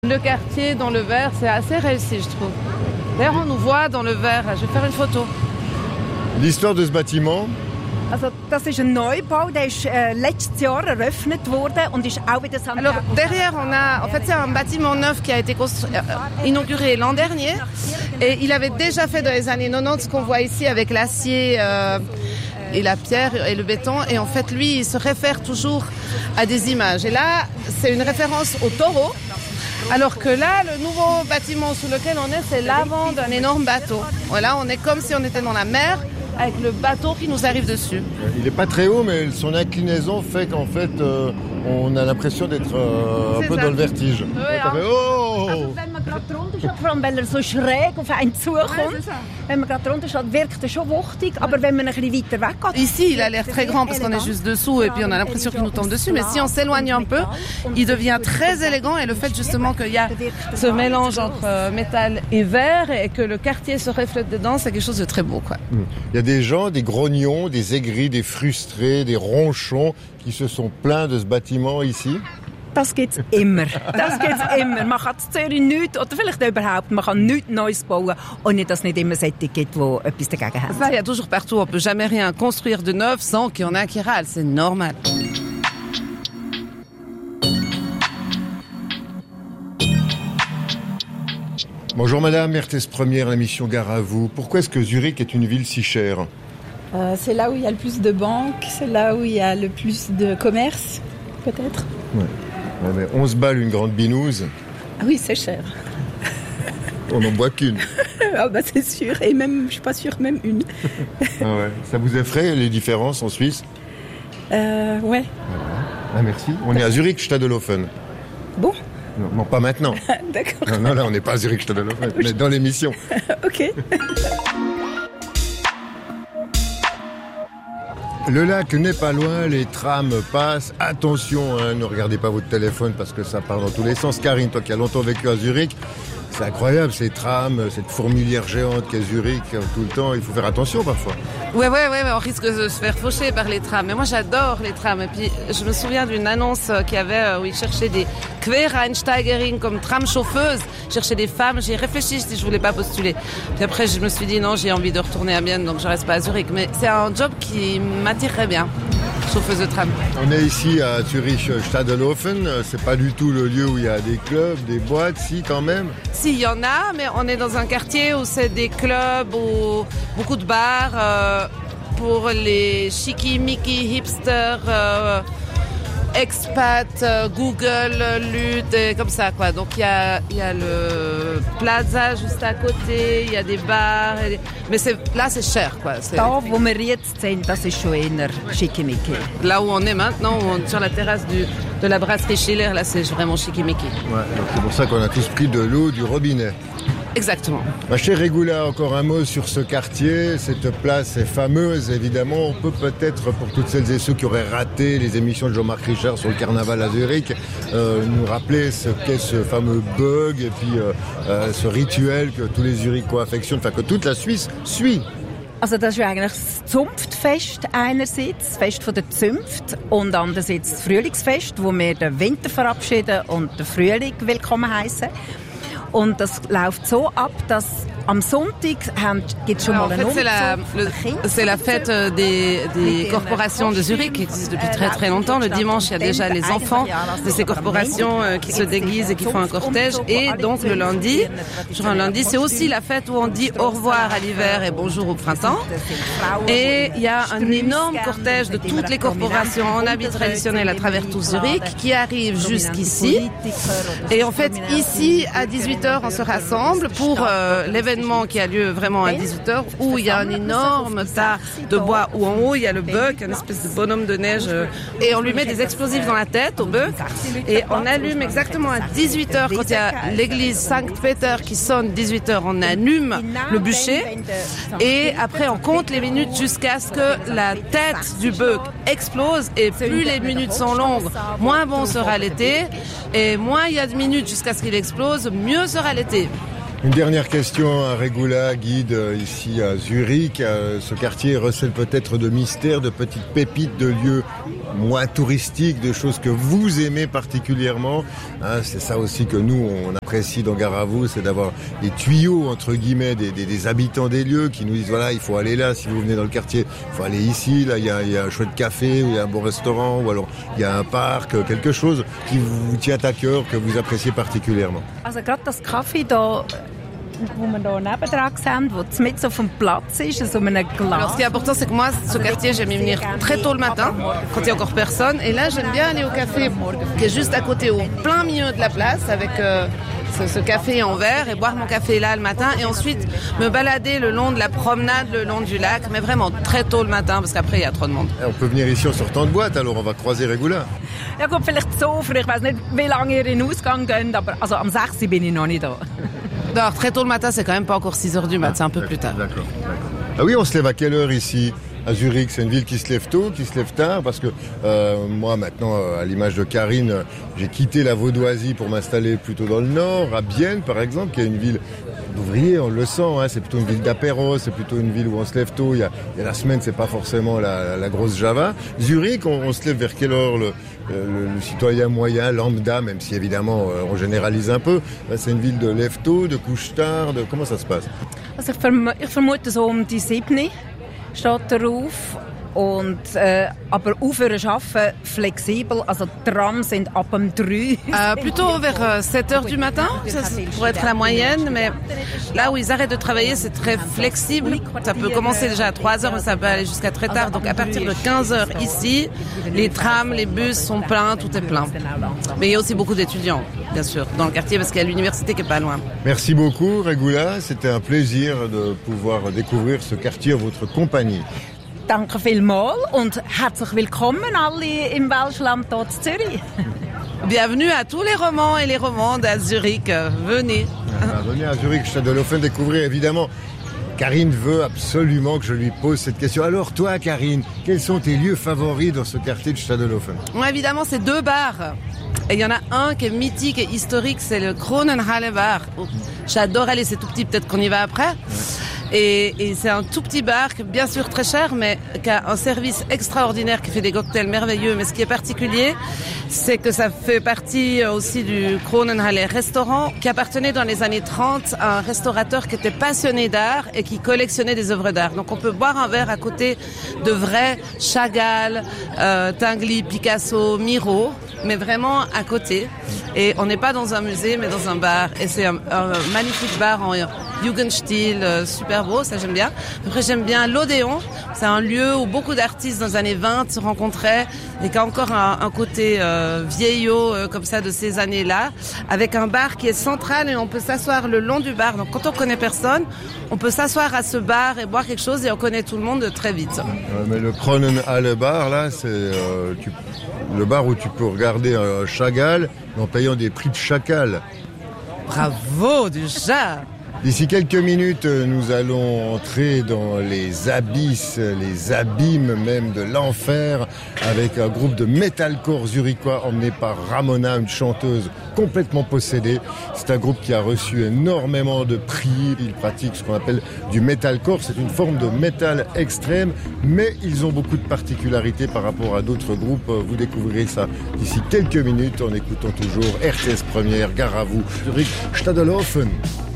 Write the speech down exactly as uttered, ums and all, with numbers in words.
Le quartier dans le vert, c'est assez réussi, je trouve. D'ailleurs, on nous voit dans le vert. Je vais faire une photo. L'histoire de ce bâtiment? Also, das ist ein Neubau, der ist äh, letztes Jahr eröffnet worden und ist auch wieder Santiago. Alors derrière, on a, en fait, c'est un bâtiment neuf qui a été construit, euh, inauguré l'an dernier, et il avait déjà fait dans les années quatre-vingt-dix ce qu'on voit ici avec l'acier euh, et la pierre et le béton. Et en fait, lui, il se réfère toujours à des images. Et là, c'est une référence au taureau. Alors que là, le nouveau bâtiment sous lequel on est, c'est l'avant d'un énorme bateau. Voilà, on est comme si on était dans la mer, avec le bateau qui nous arrive dessus. Il n'est pas très haut, mais son inclinaison fait qu'en fait, euh, on a l'impression d'être euh, un peu ça. dans le vertige. Oui, ouais, hein. fait, oh Also, wenn man gerade drunter steht, vor allem weil er so schräg auf einen zukommt, Ouais, wenn man gerade drunter steht, wirkt er schon wuchtig, aber wenn man ein bisschen weiter weg geht... Ici, il a l'air très grand parce qu'on est juste dessous et puis on a l'impression qu'il nous tombe dessus. Mais si on s'éloigne un peu, il devient très élégant. Et le fait justement qu'il y a ce mélange entre euh, métal et verre et que le quartier se reflète dedans, c'est quelque chose de très beau, quoi. Il y a des gens, des grognons, des aigris, des frustrés, des ronchons qui se sont plaints de ce bâtiment ici. Das gibt's immer. Das gibt's immer. Man kann in Zürich nichts, oder vielleicht überhaupt, man kann nichts Neues bauen, ohne dass es nicht immer solche gibt, die etwas dagegen haben. Ça, il y a toujours partout. On peut jamais rien construire de neuf sans qu'il y en ait un qui râle. C'est normal. Bonjour madame, R T S Première, la mission Gare à vous. Pourquoi est-ce que Zurich est une ville si chère? Euh, c'est là où il y a le plus de banques, c'est là où il y a le plus de commerce, peut-être. Ouais. Ouais, mais onze balles une grande binouse, Ah oui, c'est cher. on n'en boit qu'une. Ah bah c'est sûr, et même, je suis pas sûre, même une. Ah ouais. Ça vous effraie les différences en Suisse? Euh, ouais. Ah merci. On est à Zurich, Stadelhofen. Bon, Non, non, pas maintenant. d'accord. Non, non, là on n'est pas à Zurich, Stadelhofen, mais dans l'émission. Ok. Le lac n'est pas loin, les trams passent. Attention, hein, ne regardez pas votre téléphone parce que ça part dans tous les sens. Karine, toi qui as longtemps vécu à Zurich, c'est incroyable ces trams, cette fourmilière géante qu'est Zurich tout le temps. Il faut faire attention parfois. Ouais, ouais, ouais, on risque de se faire faucher par les trams. Mais moi, j'adore les trams. Et puis, je me souviens d'une annonce qu'il y avait où ils cherchaient des Quereinsteigerin comme tram-chauffeuses. Ils cherchaient des femmes. J'ai réfléchi si je voulais pas postuler. Puis après, je me suis dit non, j'ai envie de retourner à Bienne, donc je reste pas à Zurich. Mais c'est un job qui m'attirerait bien. Chauffeuse de tram. On est ici à Zurich Stadelhofen, c'est pas du tout le lieu où il y a des clubs, des boîtes, si quand même. Si, il y en a, mais on est dans un quartier où c'est des clubs, ou beaucoup de bars euh, pour les chicky-mickey hipsters, euh, expats, euh, Google, lutte, et comme ça, quoi. Donc il y a, il y a le plaza juste à côté, il y a des bars, et... mais c'est, là c'est cher, quoi. C'est... Da, wo wir jetzt sind, das ist schon eher schickimicki. Là où on est maintenant, où on, sur la terrasse du, de la brasserie Schiller, là c'est vraiment chicky-mickey. Ouais, donc c'est pour ça qu'on a tous pris de l'eau du robinet. Exactement. Ma chère Regula, encore un mot sur ce quartier. Cette place est fameuse, évidemment. On peut peut-être, pour toutes celles et ceux qui auraient raté les émissions de Jean-Marc Richard sur le carnaval à Zurich, euh, nous rappeler ce qu'est ce fameux bug et puis euh, euh, ce rituel que tous les Zurichois affectionnent, enfin que toute la Suisse suit. Also das ist eigentlich das Zunftfest einerseits, das Fest von der Zünft, und andererseits das Frühlingsfest, wo wir den Winter verabschieden und den Frühling willkommen heißen. Und das läuft so ab, dass am Sonntag gibt es schon Alors, mal en einen fait, c'est la, le, c'est la fête des, des corporations de Zurich qui existe depuis très très longtemps. Le dimanche, il y a déjà les enfants de ces corporations euh, qui se déguisent et qui font un cortège. Et donc le lundi, sur un lundi, c'est aussi la fête où on dit au revoir à l'hiver et bonjour au printemps. Et il y a un énorme cortège de toutes les corporations en habit traditionnel à travers tout Zurich qui arrive jusqu'ici. Et en fait, ici, à dix-huit heures, on se rassemble pour euh, l'événement qui a lieu vraiment à dix-huit heures, où il y a un énorme tas de bois, où en haut il y a le bœuf, une espèce de bonhomme de neige, et on lui met des explosifs dans la tête au bœuf, et on allume exactement à dix-huit heures, quand il y a l'église Saint-Péter qui sonne dix-huit heures, on allume le bûcher, et après on compte les minutes jusqu'à ce que la tête du bœuf explose, et plus les minutes sont longues, moins bon sera l'été, et moins il y a de minutes jusqu'à ce qu'il explose, mieux sera l'été. Une dernière question à Regula, guide ici à Zurich. Ce quartier recèle peut-être de mystères, de petites pépites, de lieux moins touristiques, de choses que vous aimez particulièrement. Hein, c'est ça aussi que nous, on apprécie dans Gare à vous, c'est d'avoir des tuyaux, entre guillemets, des, des, des habitants des lieux qui nous disent, voilà, il faut aller là, si vous venez dans le quartier, il faut aller ici, là, il y a, il y a un chouette café, ou il y a un bon restaurant, ou alors il y a un parc, quelque chose qui vous tient à cœur, que vous appréciez particulièrement. Also gerade das Café da, wo wir da nebendran sehen, wo mitten auf dem Platz ist, so einem Glas. Alors ce qui est important, c'est que moi, ce quartier, j'aime y venir très tôt le matin, quand il n'y a encore personne. Et là, j'aime bien aller au café qui est juste à côté, au plein milieu de la place, avec euh, ce, ce café en verre, et boire mon café là le matin. Et ensuite, me balader le long de la promenade, le long du lac, mais vraiment très tôt le matin, parce qu'après, il y a trop de monde. On peut venir ici en sortant de boîte, alors on va croiser Regula. Ja gut, vielleicht so früh. Ich weiß nicht, wie lange ihr in den Ausgang geht, aber also am sechs Uhr bin ich noch nicht da. Alors, très tôt le matin, c'est quand même pas encore six heures du mat, c'est un peu plus tard. D'accord, d'accord. Ah oui, on se lève à quelle heure ici à Zurich? C'est une ville qui se lève tôt, qui se lève tard, parce que euh, moi maintenant, à l'image de Karine, j'ai quitté la Vaudoisie pour m'installer plutôt dans le nord, à Bienne par exemple, qui est une ville d'ouvriers, on le sent, hein, c'est plutôt une ville d'apéro, c'est plutôt une ville où on se lève tôt, il y a, il y a la semaine, c'est pas forcément la, la grosse Java. Zurich, on, on se lève vers quelle heure le, le, le citoyen moyen, lambda, même si évidemment on généralise un peu, c'est une ville de lève tôt, de couche tard, de, comment ça se passe? Also ich, verm- ich vermute so um die sieben steht der Ruf. Und, äh, aber aufhören arbeiten flexibel, also Trams sind ab dem drei. Euh, plutôt vers euh, sept heures du matin, ça pourrait être la moyenne, mais là où ils arrêtent de travailler, c'est très flexible. Ça peut commencer déjà à trois heures, mais ça peut aller jusqu'à très tard. Donc à partir de quinze heures ici, les trams, les bus sont pleins, tout est plein. Mais il y a aussi beaucoup d'étudiants, bien sûr, dans le quartier, parce qu'il y a l'université qui est pas loin. Merci beaucoup, Regula. C'était un plaisir de pouvoir découvrir ce quartier en votre compagnie. Danke vielmals und herzlich willkommen alle im Welschland hier in Zürich. Bienvenue à tous les romans et les romandes à Zurich. Venez. Ah, venez à Zurich, Stadelhofen, découvrir évidemment. Karine veut absolument que je lui pose cette question. Alors toi, Karine, quels sont tes lieux favoris dans ce quartier de Stadelhofen? Bon, évidemment, c'est deux bars. Et il y en a un qui est mythique et historique, c'est le Kronenhalle Bar. J'adore aller, c'est tout petit, peut-être qu'on y va après. Ouais. Et, et c'est un tout petit bar, bien sûr très cher, mais qui a un service extraordinaire, qui fait des cocktails merveilleux. Mais ce qui est particulier, c'est que ça fait partie aussi du Kronenhalle restaurant, qui appartenait dans les années trente à un restaurateur qui était passionné d'art et qui collectionnait des œuvres d'art. Donc on peut boire un verre à côté de vrais Chagall, euh, Tinguely, Picasso, Miro, mais vraiment à côté. Et on n'est pas dans un musée, mais dans un bar. Et c'est un, un magnifique bar en Jugendstil, super beau, ça j'aime bien. Après j'aime bien l'Odéon, c'est un lieu où beaucoup d'artistes dans les années vingt se rencontraient et qui a encore un, un côté euh, vieillot euh, comme ça de ces années-là, avec un bar qui est central et on peut s'asseoir le long du bar. Donc quand on connaît personne, on peut s'asseoir à ce bar et boire quelque chose et on connaît tout le monde très vite. Euh, mais le Kronenhalle Bar là, c'est euh, tu, le bar où tu peux regarder un Chagall en payant des prix de chacal. Bravo déjà. D'ici quelques minutes, nous allons entrer dans les abysses, les abîmes même de l'enfer, avec un groupe de metalcore zurichois emmené par Ramona, une chanteuse complètement possédée. C'est un groupe qui a reçu énormément de prix. Ils pratiquent ce qu'on appelle du metalcore. C'est une forme de métal extrême, mais ils ont beaucoup de particularités par rapport à d'autres groupes. Vous découvrirez ça d'ici quelques minutes en écoutant toujours R T S Première, Gare à vous, Zurich, Stadelhofen.